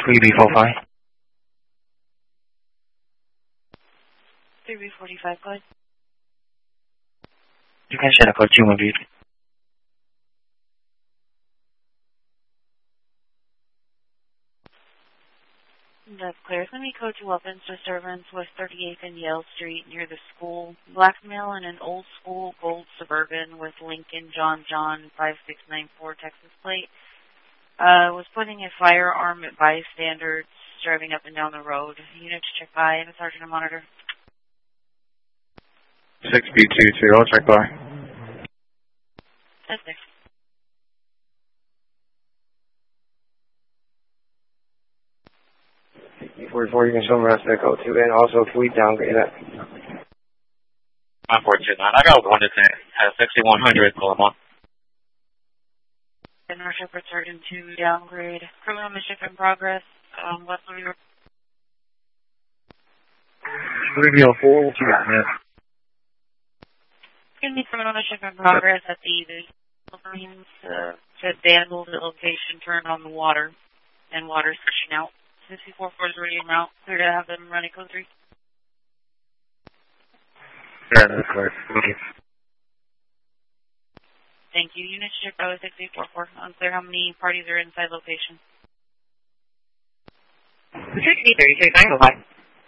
3B45. 3B45, go ahead. You can share the code 2B. That's clear. Semi code to weapons disturbance West 38th and Yale Street near the school. Black male in an old school gold Suburban with Lincoln John 5694 Texas plate. Was putting a firearm at bystanders driving up and down the road. Unit to check by and the sergeant to monitor. 6B22, check by. That's there. 44, you can show me rest of code 2, and also can we downgrade that? 9429. I got one to 10. Has 6100 going on. General Shepherd Sergeant 2 downgrade. Criminal mischief in progress. What's the review? Review 4, what's your recommend? Excuse me, criminal mischief in progress at the Marines said vandals at location turn on the water and water switching out. 64 is ready en route. Clear to have them running code 3. Yeah, that's clear. Thank you. Thank you. Unit check by 6844. Unclear how many parties are inside location. 6036, I go by.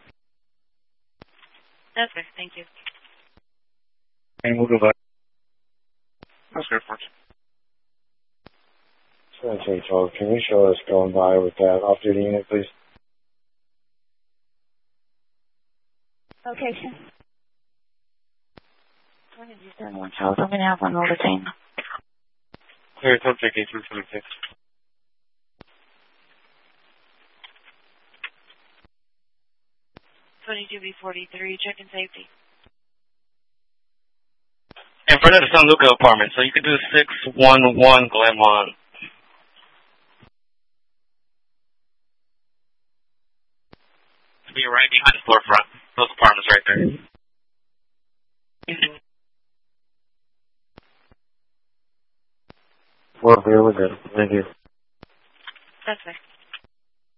That's good. Thank you. And we'll go back. That's good for us. Can you show us going by with that off-duty unit, please? Location. 2071 Charles. I'm going to have one roll the same. Clear, subject 8326. B43, check in safety. In front of the San Luca apartment, so you could do 611 Glenmont. Be right behind the storefront. Those apartments right there. Well, we're good. Thank you. That's right.